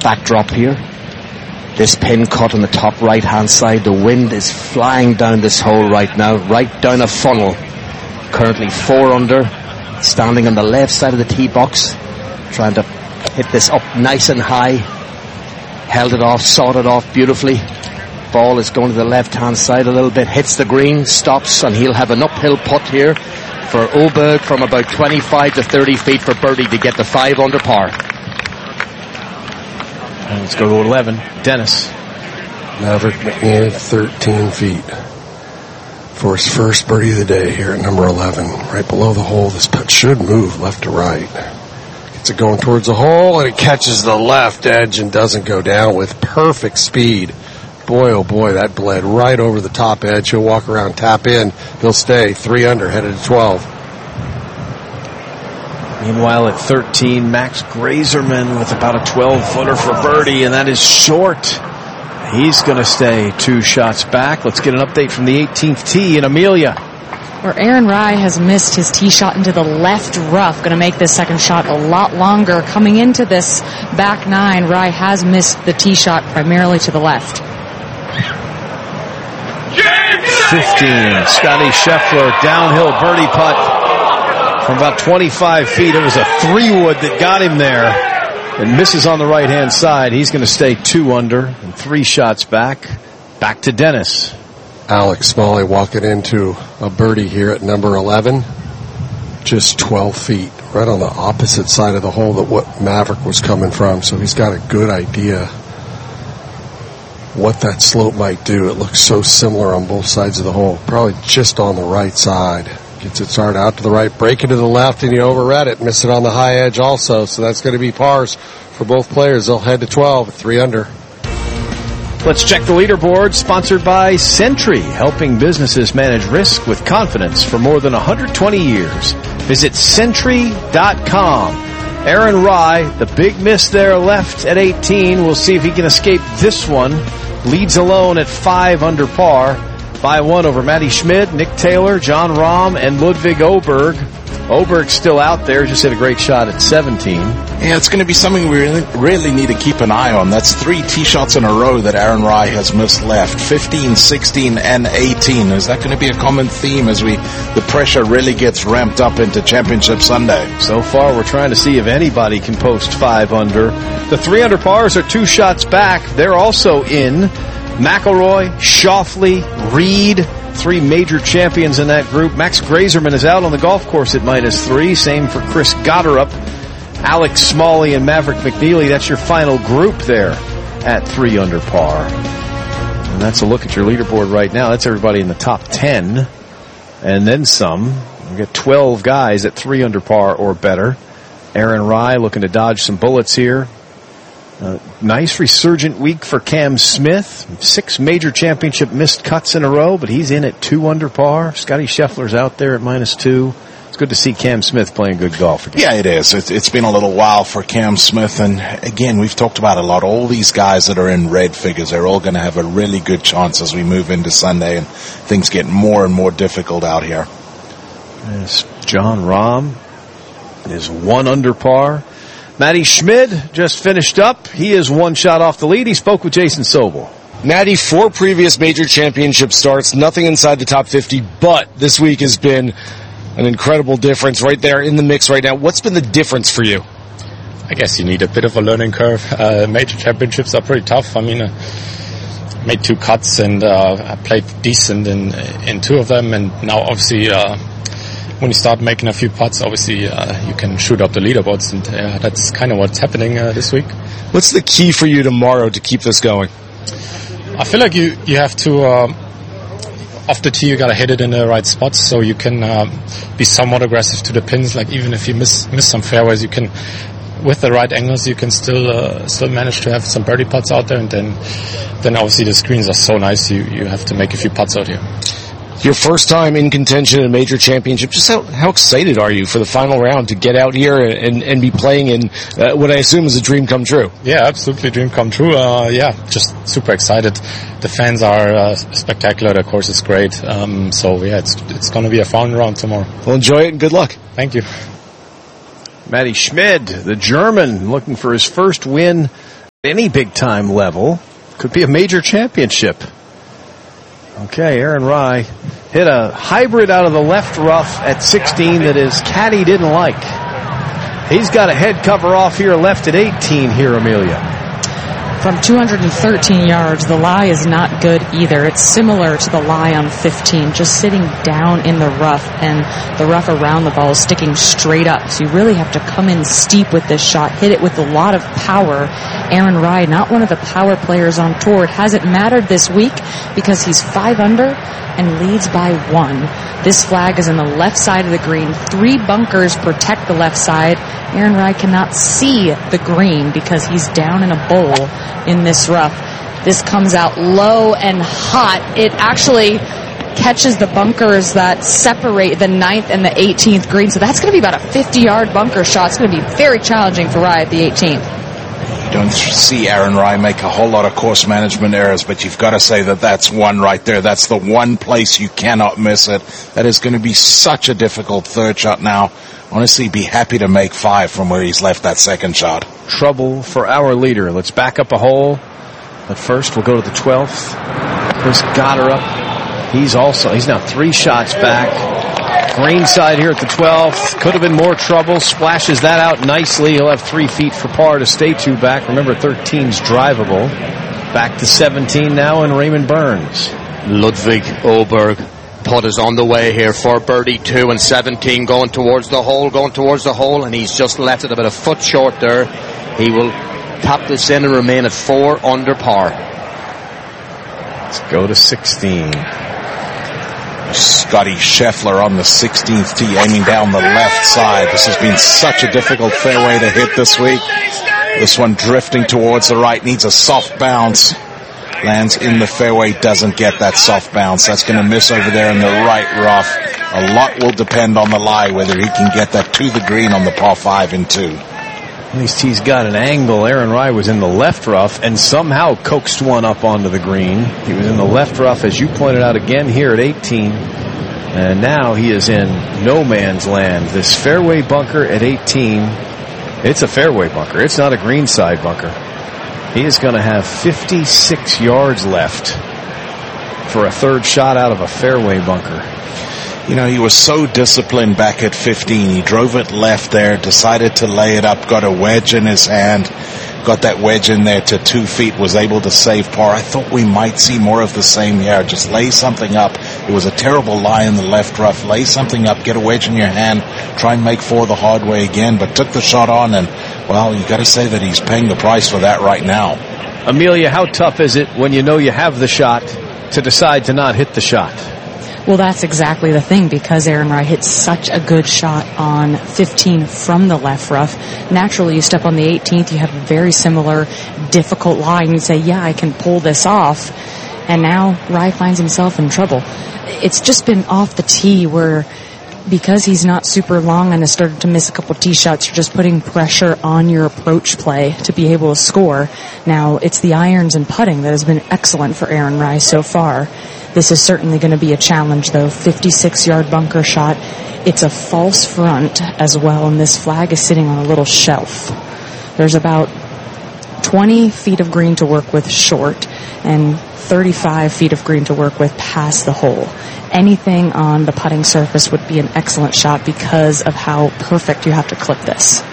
backdrop here. This pin cut on the top right hand side. The wind is flying down this hole right now, right down a funnel. Currently 4 under, standing on the left side of the tee box, trying to hit this up nice and high. Held it off, sawed it off beautifully. Ball is going to the left hand side a little bit, hits the green, stops, and he'll have an uphill putt here for Oberg from about 25 to 30 feet for birdie to get the 5 under par. And let's go to 11. Dennis. Maverick McNeely, 13 feet for his first birdie of the day here at number 11. Right below the hole, this putt should move left to right. Gets it going towards the hole, and it catches the left edge and doesn't go down with perfect speed. Boy, oh boy, that bled right over the top edge. He'll walk around, tap in. He'll stay 3 under, headed to 12. Meanwhile, at 13, Max Grazerman with about a 12-footer for birdie, and that is short. He's going to stay 2 shots back. Let's get an update from the 18th tee in Amelia, where Aaron Rai has missed his tee shot into the left rough. Going to make this second shot a lot longer. Coming into this back 9, Rai has missed the tee shot primarily to the left. 15, Scotty Scheffler, downhill birdie putt from about 25 feet. It was a 3-wood that got him there. And misses on the right-hand side. He's going to stay 2 under and 3 shots back. Back to Dennis. Alex Smalley walking into a birdie here at number 11. Just 12 feet, right on the opposite side of the hole that what Maverick was coming from. So he's got a good idea what that slope might do. It looks so similar on both sides of the hole. Probably just on the right side. Gets it started out to the right, break it to the left, and you overread it. Miss it on the high edge also. So that's going to be pars for both players. They'll head to 12 at 3 under. Let's check the leaderboard, sponsored by Sentry, helping businesses manage risk with confidence for more than 120 years. Visit Sentry.com. Aaron Rai, the big miss there left at 18. We'll see if he can escape this one. Leads alone at 5 under par. By 1 over Matty Schmid, Nick Taylor, John Rahm, and Ludwig Oberg. Oberg's still out there, just hit a great shot at 17. Yeah, it's going to be something we really need to keep an eye on. That's 3 tee shots in a row that Aaron Rai has missed left. 15, 16, and 18. Is that going to be a common theme as the pressure really gets ramped up into Championship Sunday? So far, we're trying to see if anybody can post 5 under. The 3 under pars are 2 shots back. They're also in. McIlroy, Schauffele, Reed, 3 major champions in that group. Max Grazerman is out on the golf course at -3. Same for Chris Gotterup, Alex Smalley, and Maverick McNeely. That's your final group there at 3 under par. And that's a look at your leaderboard right now. That's everybody in the top 10. And then some. We've got 12 guys at 3 under par or better. Aaron Rai looking to dodge some bullets here. Nice resurgent week for Cam Smith. 6 major championship missed cuts in a row, but he's in at 2 under par. Scotty Scheffler's out there at -2. It's good to see Cam Smith playing good golf again. Yeah, it is. It's been a little while for Cam Smith, and again, we've talked about a lot. All these guys that are in red figures, they're all going to have a really good chance as we move into Sunday, and things get more and more difficult out here. Yes, John Rahm is 1 under par. Matty Schmid just finished up. He is 1 shot off the lead. He spoke with Jason Sobel. Matty, 4 previous major championship starts, nothing inside the top 50, but this week has been an incredible difference right there in the mix right now. What's been the difference for you? I guess you need a bit of a learning curve. Major championships are pretty tough. I mean, made 2 cuts and I played decent in 2 of them, and now obviously when you start making a few putts, obviously you can shoot up the leaderboards, and that's kind of what's happening this week. What's the key for you tomorrow to keep this going? I feel like you have to, off the tee, you got to hit it in the right spots so you can be somewhat aggressive to the pins. Like even if you miss some fairways, you can, with the right angles, you can still manage to have some birdie putts out there, and then obviously the screens are so nice, you have to make a few putts out here. Your first time in contention in a major championship. Just how excited are you for the final round to get out here and be playing in what I assume is a dream come true? Yeah, absolutely, dream come true. Just super excited. The fans are spectacular. The course is great. It's going to be a fun round tomorrow. Well, enjoy it and good luck. Thank you. Matty Schmid, the German, looking for his first win Any big-time level. Could be a major championship. Okay, Aaron Rai hit a hybrid out of the left rough at 16 that his caddy didn't like. He's got a head cover off here left at 18 here, Amelia. From 213 yards, the lie is not good either. It's similar to the lie on 15, just sitting down in the rough, and the rough around the ball is sticking straight up. So you really have to come in steep with this shot, hit it with a lot of power. Aaron Rai, not one of the power players on tour. It hasn't mattered this week because he's 5 under and leads by 1. This flag is on the left side of the green. 3 bunkers protect the left side. Aaron Rai cannot see the green because he's down in a bowl in this rough. This comes out low and hot. It actually catches the bunkers that separate the 9th and the 18th green. So that's going to be about a 50-yard bunker shot. It's going to be very challenging for Rai at the 18th. You don't see Aaron Rai make a whole lot of course management errors, but you've got to say that that's one right there. That's the one place you cannot miss it. That is going to be such a difficult third shot now. Honestly, be happy to make 5 from where he's left that second shot. Trouble for our leader. Let's back up a hole. But first, we'll go to the 12th. Chris Gotterup. He's now 3 shots back. Green side here at the 12th. Could have been more trouble. Splashes that out nicely. He'll have 3 feet for par to stay 2 back. Remember, 13's drivable. Back to 17 now, and Raymond Burns. Ludwig Oberg. Putt is on the way here for birdie 2 and 17 going towards the hole, and he's just left it about a foot short there. He will tap this in and remain at 4 under par. Let's go to 16. Scotty Scheffler on the 16th tee, aiming down the left side. This has been such a difficult fairway to hit this week. This one drifting towards the right, needs a soft bounce. Lands in the fairway, doesn't get that soft bounce. That's going to miss over there in the right rough. A lot will depend on the lie, whether he can get that to the green on the par 5 and 2. At least he's got an angle. Aaron Rai was in the left rough and somehow coaxed one up onto the green. He was in the left rough, as you pointed out again here at 18. And now he is in no man's land. This fairway bunker at 18, it's a fairway bunker. It's not a greenside bunker. He is going to have 56 yards left for a third shot out of a fairway bunker. You know, he was so disciplined back at 15. He drove it left there, decided to lay it up, got a wedge in his hand, got that wedge in there to 2 feet, was able to save par. I thought we might see more of the same here. Just lay something up. It was a terrible lie in the left rough. Lay something up, get a wedge in your hand, try and make 4 the hard way again, but took the shot on, and, well, you got to say that he's paying the price for that right now. Amelia, how tough is it when you know you have the shot to decide to not hit the shot? Well, that's exactly the thing, because Aaron Rai hit such a good shot on 15 from the left rough. Naturally, you step on the 18th, you have a very similar difficult lie, and you say, yeah, I can pull this off. And now Rai finds himself in trouble. It's just been off the tee where, because he's not super long and has started to miss a couple tee shots, you're just putting pressure on your approach play to be able to score. Now, it's the irons and putting that has been excellent for Aaron Rai so far. This is certainly going to be a challenge, though. 56-yard bunker shot. It's a false front as well, and this flag is sitting on a little shelf. There's about 20 feet of green to work with short and 35 feet of green to work with past the hole. Anything on the putting surface would be an excellent shot because of how perfect you have to clip this.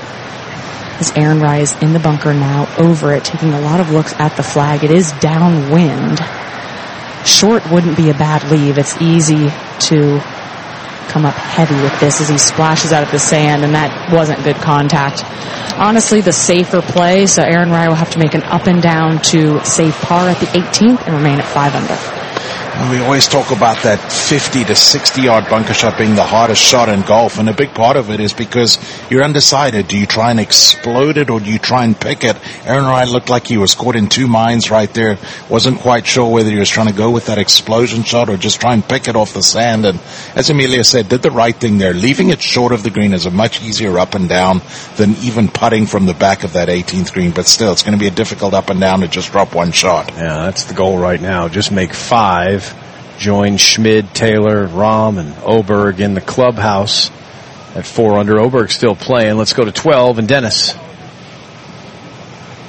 As Aaron Rai is in the bunker now, over it, taking a lot of looks at the flag. It is downwind. Short wouldn't be a bad leave. It's easy to come up heavy with this as he splashes out of the sand, and that wasn't good contact. Honestly, the safer play, so Aaron Rai will have to make an up and down to save par at the 18th and remain at 5 under. And we always talk about that 50 to 60 yard bunker shot being the hardest shot in golf, and a big part of it is because you're undecided. Do you try and explode it or do you try and pick it? Aaron Rai looked like he was caught in 2 minds right there. Wasn't quite sure whether he was trying to go with that explosion shot or just try and pick it off the sand. And as Amelia said, did the right thing there. Leaving it short of the green is a much easier up and down than even putting from the back of that 18th green. But still, it's going to be a difficult up and down to just drop 1 shot. Yeah, that's the goal right now. Just make 5. Join Schmid, Taylor, Rahm, and Oberg in the clubhouse at 4 under. Oberg still playing. Let's go to 12 and Dennis.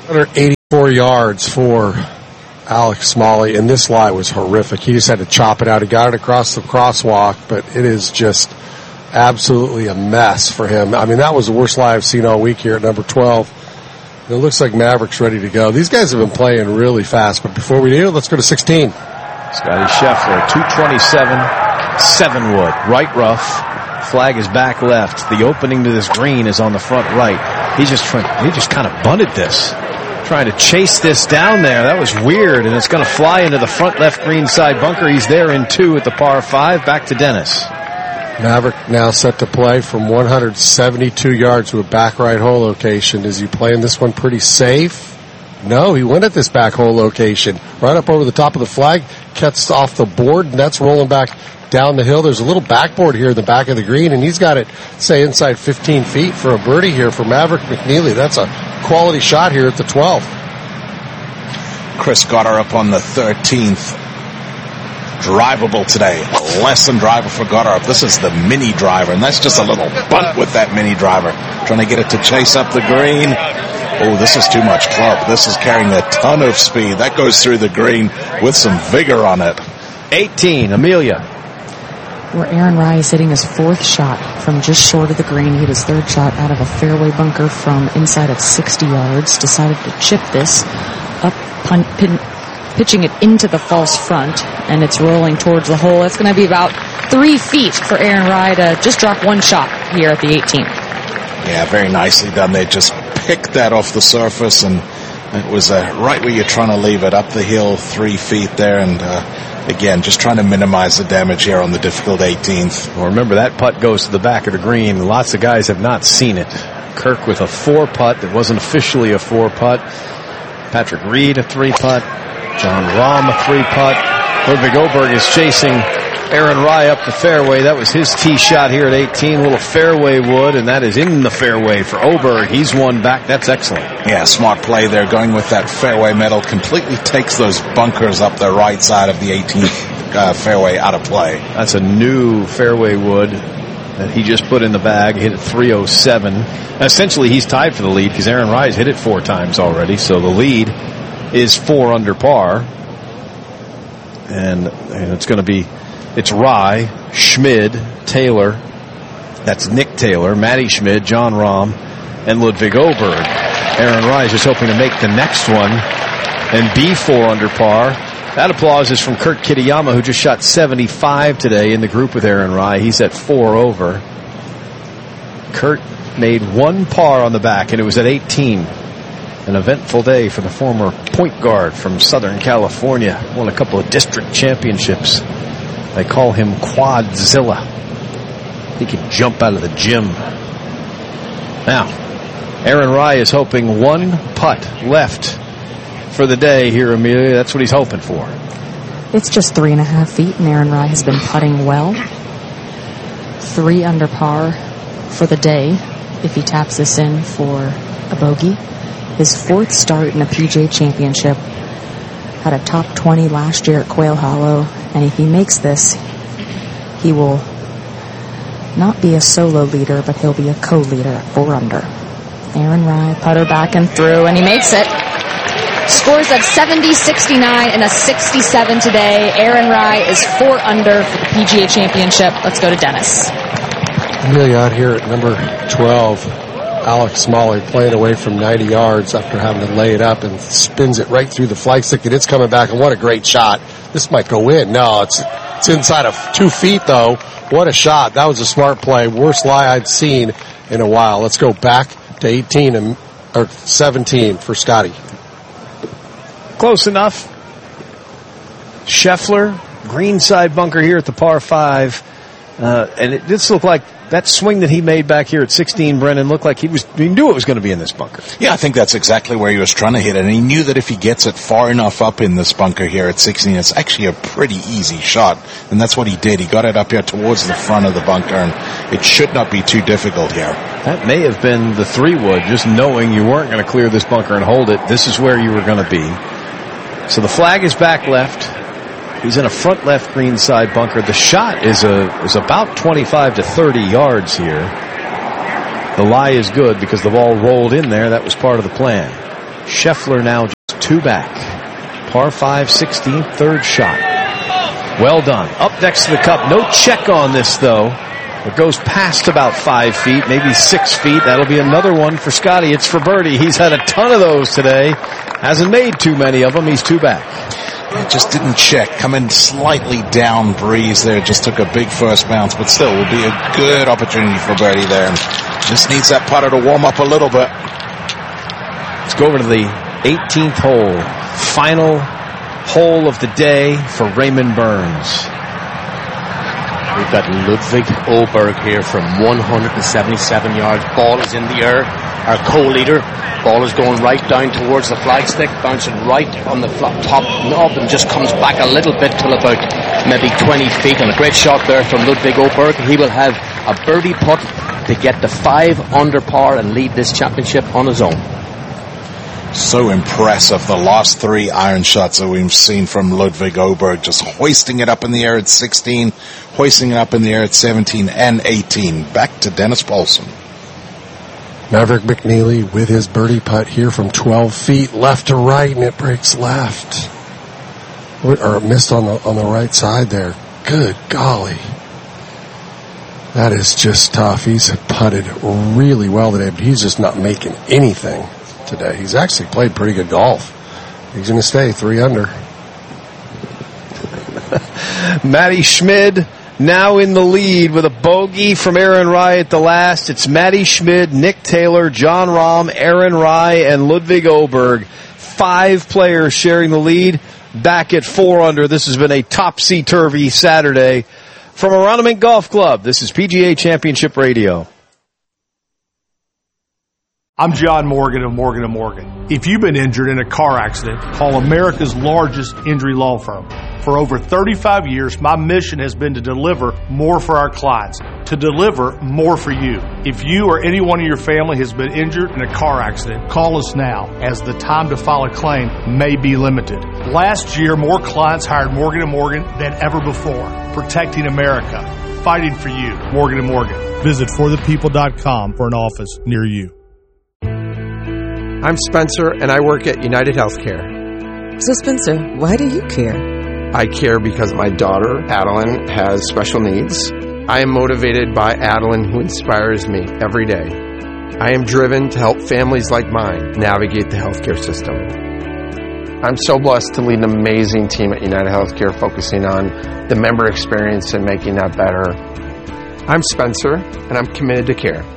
184 yards for Alex Smalley, and this lie was horrific. He just had to chop it out. He got it across the crosswalk, but it is just absolutely a mess for him. I mean, that was the worst lie I've seen all week here at number 12. It looks like Maverick's ready to go. These guys have been playing really fast, but before we do, let's go to 16. Scotty Scheffler, 227, 7-wood, right rough. Flag is back left. The opening to this green is on the front right. He just kind of bunted this, trying to chase this down there. That was weird, and it's going to fly into the front left green side bunker. He's there in 2 at the par 5. Back to Dennis. Maverick now set to play from 172 yards to a back right hole location. Is he playing this one pretty safe? No, he went at this back hole location. Right up over the top of the flag, cuts off the board, and that's rolling back down the hill. There's a little backboard here in the back of the green, and he's got it, say, inside 15 feet for a birdie here for Maverick McNeely. That's a quality shot here at the 12th. Chris Goddard up on the 13th. Drivable today. Less than driver for Goddard. This is the mini driver, and that's just a little bunt with that mini driver. Trying to get it to chase up the green. Oh, this is too much club. This is carrying a ton of speed. That goes through the green with some vigor on it. 18, Amelia. Where Aaron Rai is hitting his 4th shot from just short of the green. He hit his 3rd shot out of a fairway bunker from inside of 60 yards. Decided to chip this up, pitching it into the false front, and it's rolling towards the hole. It's going to be about 3 feet for Aaron Rai to just drop 1 shot here at the 18th. Yeah, very nicely done. They just picked that off the surface, and it was right where you're trying to leave it, up the hill 3 feet there, and again, just trying to minimize the damage here on the difficult 18th. Well, remember, that putt goes to the back of the green. Lots of guys have not seen it. Kirk with a 4 putt that wasn't officially a 4 putt. Patrick Reed a 3 putt. John Rahm a 3 putt. Ludwig Oberg is chasing Aaron Rai up the fairway. That was his tee shot here at 18. A little fairway wood, and that is in the fairway for Oberg. He's one back. That's excellent. Yeah, smart play there, going with that fairway metal. Completely takes those bunkers up the right side of the 18th fairway out of play. That's a new fairway wood that he just put in the bag. Hit it 307. Now, essentially, he's tied for the lead because Aaron Rai's hit it 4 times already. So the lead is 4 under par. And it's going to be, it's Rai, Schmid, Taylor. That's Nick Taylor, Matty Schmid, John Rahm, and Ludwig Oberg. Aaron Rai is just hoping to make the next one and be 4 under par. That applause is from Kurt Kitayama, who just shot 75 today in the group with Aaron Rai. He's at 4 over. Kurt made 1 par on the back, and it was at 18. An eventful day for the former point guard from Southern California. Won a couple of district championships. They call him Quadzilla. He can jump out of the gym. Now, Aaron Rai is hoping 1 putt left for the day here, Amelia. That's what he's hoping for. It's just 3.5 feet, and Aaron Rai has been putting well. 3 under par for the day if he taps this in for a bogey. His 4th start in a PGA Championship. Had a top 20 last year at Quail Hollow, and if he makes this, he will not be a solo leader, but he'll be a co-leader at 4 under. Aaron Rai, putter back and through, and he makes it. Scores of 70, 69, and a 67 today. Aaron Rai is 4 under for the PGA Championship. Let's go to Dennis. Amelia out here at number 12. Alex Smalley playing away from 90 yards after having to lay it up and spins it right through the flagstick, and it's coming back, and what a great shot. This might go in. No, it's inside of 2 feet, though. What a shot. That was a smart play. Worst lie I'd seen in a while. Let's go back to 18 or 17 for Scotty. Close enough. Scheffler, green side bunker here at the par 5. And it did look like that swing that he made back here at 16, Brennan, looked like he knew it was going to be in this bunker. Yeah, I think that's exactly where he was trying to hit it. And he knew that if he gets it far enough up in this bunker here at 16, it's actually a pretty easy shot. And that's what he did. He got it up here towards the front of the bunker, and it should not be too difficult here. That may have been the 3-wood, just knowing you weren't going to clear this bunker and hold it. This is where you were going to be. So the flag is back left. He's in a front left green side bunker. The shot is about 25 to 30 yards here. The lie is good because the ball rolled in there. That was part of the plan. Scheffler now just 2 back. Par 5, 16th, third shot. Well done. Up next to the cup. No check on this, though. It goes past about 5 feet, maybe 6 feet. That'll be another one for Scotty. It's for birdie. He's had a ton of those today. Hasn't made too many of them. He's 2 back. It just didn't check. Coming slightly down breeze there. Just took a big first bounce, but still will be a good opportunity for birdie there. And just needs that putter to warm up a little bit. Let's go over to the 18th hole. Final hole of the day for Raymond Burns. We've got Ludwig Åberg here from 177 yards. Ball is in the air. Our co-leader. Ball is going right down towards the flagstick, bouncing right on the top knob and just comes back a little bit till about maybe 20 feet. And a great shot there from Ludwig Åberg. He will have a birdie putt to get the 5 under par and lead this championship on his own. So impressive, the last 3 iron shots that we've seen from Ludwig Åberg, just hoisting it up in the air at 16, hoisting it up in the air at 17 and 18. Back to Dennis Paulson. Maverick McNeely with his birdie putt here from 12 feet, left to right, and it breaks left. Or missed on the right side there. Good golly. That is just tough. He's putted really well today, but he's just not making anything today. He's actually played pretty good golf. He's going to stay 3 under. Matty Schmid now in the lead with a bogey from Aaron Rai at the last. It's Matty Schmid, Nick Taylor, John Rahm, Aaron Rai, and Ludwig Åberg. 5 players sharing the lead. Back at 4 under. This has been a topsy-turvy Saturday from Aronimink Golf Club. This is PGA Championship Radio. I'm John Morgan of Morgan & Morgan. If you've been injured in a car accident, call America's largest injury law firm. For over 35 years, my mission has been to deliver more for our clients, to deliver more for you. If you or anyone in your family has been injured in a car accident, call us now, as the time to file a claim may be limited. Last year, more clients hired Morgan & Morgan than ever before, protecting America, fighting for you. Morgan & Morgan. Visit forthepeople.com for an office near you. I'm Spencer, and I work at United Healthcare. So, Spencer, why do you care? I care because my daughter, Adeline, has special needs. I am motivated by Adeline, who inspires me every day. I am driven to help families like mine navigate the healthcare system. I'm so blessed to lead an amazing team at United Healthcare focusing on the member experience and making that better. I'm Spencer, and I'm committed to care.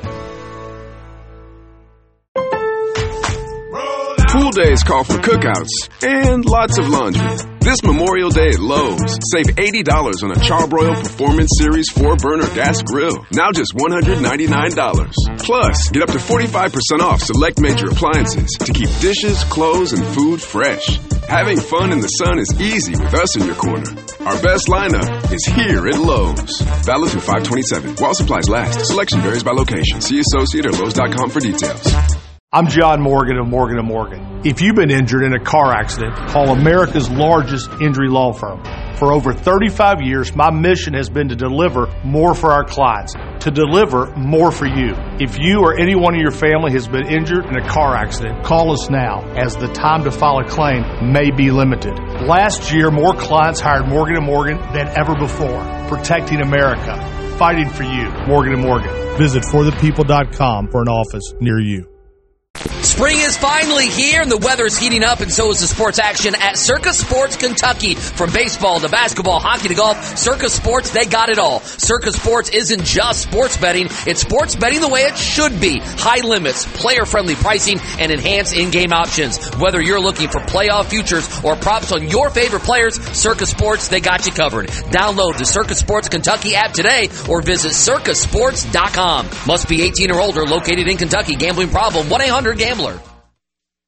Pool days call for cookouts and lots of laundry. This Memorial Day at Lowe's, save $80 on a Charbroil Performance Series 4-burner gas grill. Now just $199. Plus, get up to 45% off select major appliances to keep dishes, clothes, and food fresh. Having fun in the sun is easy with us in your corner. Our best lineup is here at Lowe's. Valid through 5/27. While supplies last. Selection varies by location. See associate or Lowe's.com for details. I'm John Morgan of Morgan & Morgan. If you've been injured in a car accident, call America's largest injury law firm. For over 35 years, my mission has been to deliver more for our clients, to deliver more for you. If you or anyone in your family has been injured in a car accident, call us now, as the time to file a claim may be limited. Last year, more clients hired Morgan & Morgan than ever before, protecting America, fighting for you. Morgan & Morgan. Visit forthepeople.com for an office near you. Spring is finally here and the weather is heating up, and so is the sports action at Circus Sports Kentucky. From baseball to basketball, hockey to golf, Circus Sports, they got it all. Circus Sports isn't just sports betting, it's sports betting the way it should be. High limits, player-friendly pricing, and enhanced in-game options. Whether you're looking for playoff futures or props on your favorite players, Circus Sports, they got you covered. Download the Circus Sports Kentucky app today or visit circusports.com. Must be 18 or older, located in Kentucky. Gambling problem, 1-800-GAMBLER.